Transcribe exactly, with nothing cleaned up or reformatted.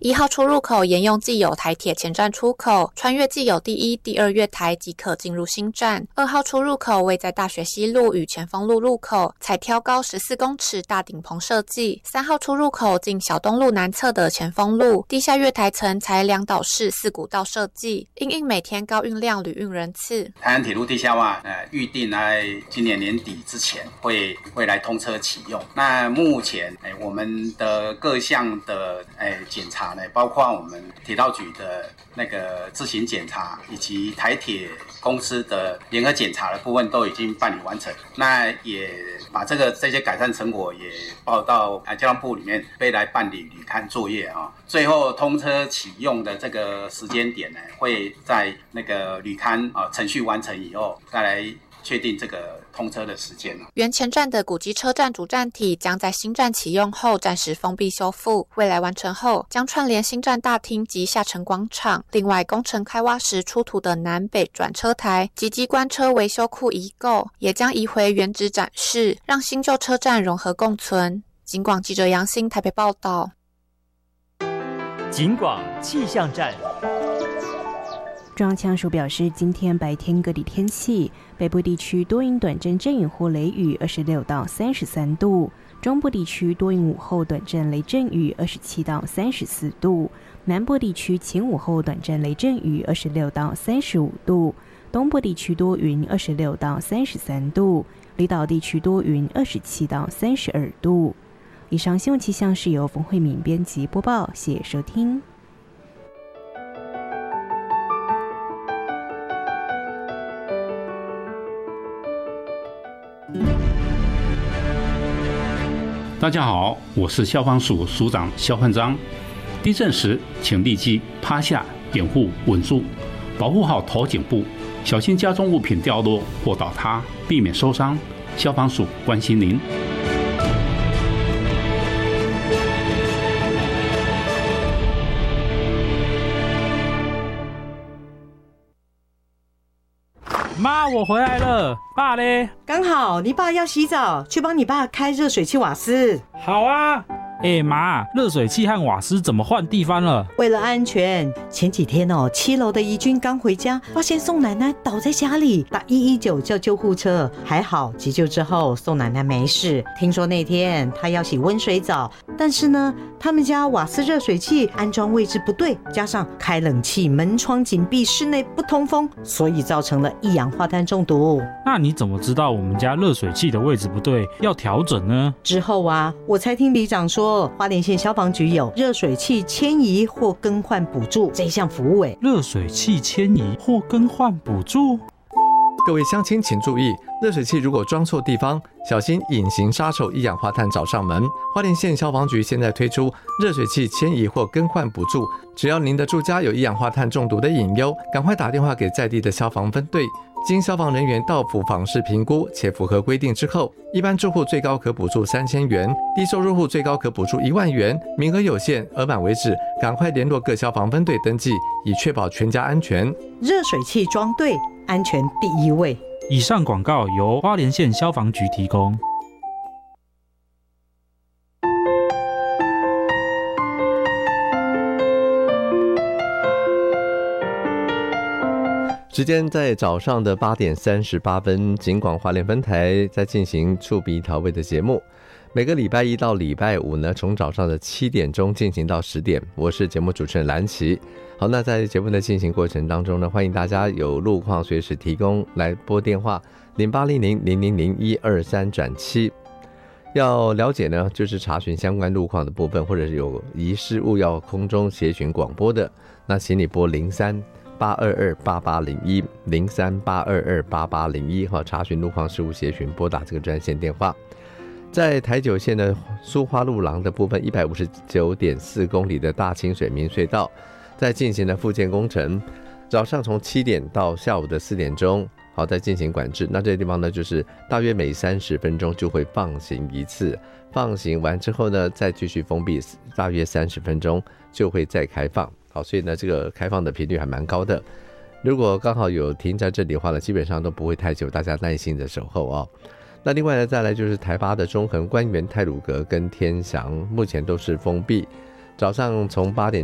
一号出入口沿用既有台铁前站出口，穿越既有第一、第二月台即可进入新站。二号出入口位在大学西路与前锋路路口，采挑高十四公尺大顶棚设计。三号出入口进小东路南侧的前锋路，地下月台层采两岛式四股道设计，因应每天高运量旅运人次。 台湾铁路地下化呃预定在今年年底之前会会来通车启用。那目前哎我们的各项的哎检查呢，包括我们铁道局的那个自行检查，以及台铁公司的联合检查的部分都已经办理完成。那也把这个这些改善成果也报到交通部里面，被来办理履勘作业啊。最后通车启用的这个时间点呢，会在那个履勘啊程序完成以后再来确定这个通车的时间。 原前站的古迹车站主站体将在新站启用后暂时封闭修复，未来完成后将串联新站大厅及下城广场。另外，工程开挖时出土的南北转车台及机关车维修库遗构也将移回原址展示，让新旧车站融合共存。警广记者杨欣台北报道。 警广气象站。 中央气象署表示，今天白天各地天气，北部地区多云短阵阵雨或雷雨，二十六到三十三度；中部地区多云午后短阵雷阵雨，二十七到三十四度；南部地区前午后短阵雷阵雨，二十六到三十五度；东部地区多云，二十六到三十三度；离岛地区多云，二十七到三十二度。以上新闻气象是由冯慧敏编辑播报，谢谢收听。 大家好，我是消防署署长肖焕章。地震时，请立即趴下，掩护稳住，保护好头颈部，小心家中物品掉落或倒塌，避免受伤。消防署关心您。 妈，我回来了。爸嘞？ 刚好你爸要洗澡，去帮你爸开热水器瓦斯。 好啊。哎妈，热水器和瓦斯怎么换地方了？ 为了安全，前几天哦，七楼的怡君刚回家，发现宋奶奶倒在家里，打一一九叫救护车，还好急救之后宋奶奶没事。听说那天她要洗温水澡，但是呢，他们家瓦斯热水器安装位置不对，加上开冷气门窗紧闭，室内不通风，所以造成了一氧化碳中毒。 那你怎么知道我们家热水器的位置不对，要调整呢？ 之后啊，我才听里长说，花莲县消防局有热水器迁移或更换补助这一项服务。 热水器迁移或更换补助？ 各位乡亲请注意，热水器如果装错地方，小心隐形杀手一氧化碳找上门。花莲县消防局现在推出热水器迁移或更换补助，只要您的住家有一氧化碳中毒的隐忧，赶快打电话给在地的消防分队，经消防人员到府访视评估且符合规定之后，一般住户最高可补助三千元，低收入户最高可补助一万元，名额有限，额满为止，赶快联络各消防分队登记，以确保全家安全。 热水器装对，安全第一位。 以上广告由花莲县消防局提供。 时间在早上的八点三十八分，警广花莲分台在进行触鼻调味的节目。每个礼拜一到礼拜五呢，从早上的七点钟进行到十点，我是节目主持人蓝琪。好，那在节目的进行过程当中呢，欢迎大家有路况随时提供来拨电话零八零零零零零一二三转七。要了解呢，就是查询相关路况的部分，或者是有遗失物要空中协寻广播的，那请你拨零三八二二八八零一零三八二二八八零一哈，查询路况事务协寻，拨打这个专线电话。在台九线的苏花路廊的部分，一百五十九点四公里的大清水明隧道，在进行了复建工程。早上从七点到下午的四点钟，好，在进行管制。那这个地方呢，就是大约每三十分钟就会放行一次，放行完之后呢，再继续封闭，大约三十分钟就会再开放。好，所以呢，这个开放的频率还蛮高的。如果刚好有停在这里的话呢，基本上都不会太久，大家耐心的守候哦。那另外呢，再来就是台八的中横、关原、太鲁阁跟天祥，目前都是封闭。早上从八点